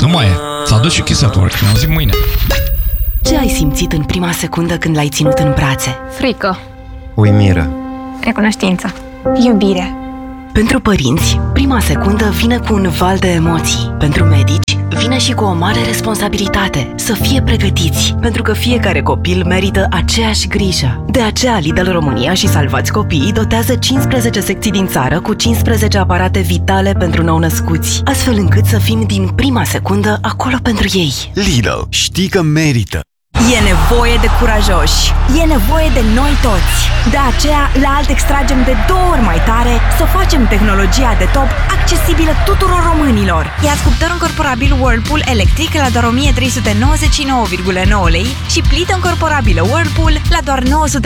Nu mai e. S-a dus și Kiss at Work. Ne auzim mâine. Ce ai simțit în prima secundă când l-ai ținut în brațe? Frică. Uimire. Recunoștință. Iubire. Pentru părinți, prima secundă vine cu un val de emoții. Pentru medici, vine și cu o mare responsabilitate. Să fie pregătiți, pentru că fiecare copil merită aceeași grijă. De aceea, Lidl România și Salvați Copiii dotează 15 secții din țară cu 15 aparate vitale pentru nou-născuți, astfel încât să fim din prima secundă acolo pentru ei. Lidl, știi că merită! E nevoie de curajoși. E nevoie de noi toți. De aceea, la Alt extragem de 2 ori mai tare să facem tehnologia de top accesibilă tuturor românilor. Ia cuptor încorporabil Whirlpool electric la doar 1399,9 lei și plită încorporabilă Whirlpool la doar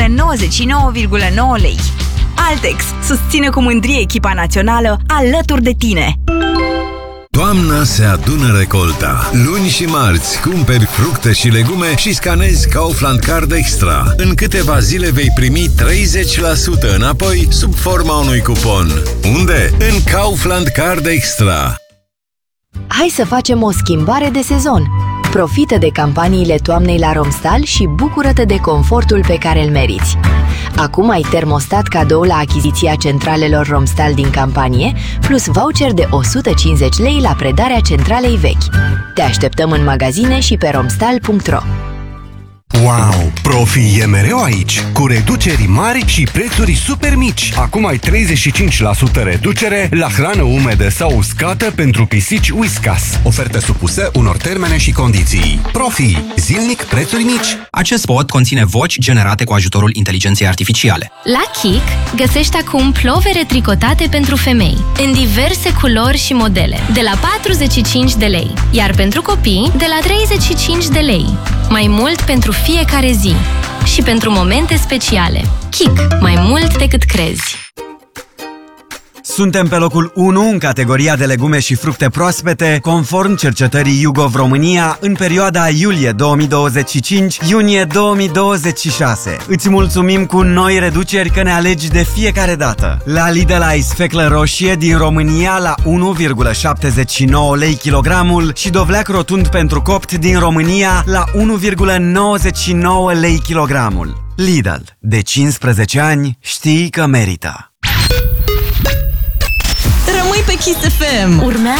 999,9 lei. Altex susține cu mândrie echipa națională alături de tine. Toamna se adună recolta. Luni și marți cumperi fructe și legume și scanezi Kaufland Card Extra. În câteva zile vei primi 30% înapoi sub forma unui cupon. Unde? În Kaufland Card Extra. Hai să facem o schimbare de sezon. Profită de campaniile toamnei la Romstal și bucură-te de confortul pe care îl meriți. Acum ai termostat cadou la achiziția centralelor Romstal din campanie, plus voucher de 150 lei la predarea centralei vechi. Te așteptăm în magazine și pe romstal.ro. Wow! Profi e mereu aici, cu reduceri mari și prețuri super mici. Acum ai 35% reducere la hrană umedă sau uscată pentru pisici Whiskas. Oferte supuse unor termene și condiții. Profi, zilnic prețuri mici. Acest spot conține voci generate cu ajutorul inteligenței artificiale. La Kik găsești acum plovere tricotate pentru femei, în diverse culori și modele, de la 45 de lei, iar pentru copii, de la 35 de lei. Mai mult pentru fiecare zi și pentru momente speciale. Kik, mai mult decât crezi. Suntem pe locul 1 în categoria de legume și fructe proaspete, conform cercetării YouGov România, în perioada iulie 2025-iunie 2026. Îți mulțumim cu noi reduceri că ne alegi de fiecare dată. La Lidl ai sfeclă roșie din România la 1,79 lei kilogramul și dovleac rotund pentru copt din România la 1,99 lei kilogramul. Lidl, de 15 ani știi că merită. Rămâi pe Kiss FM.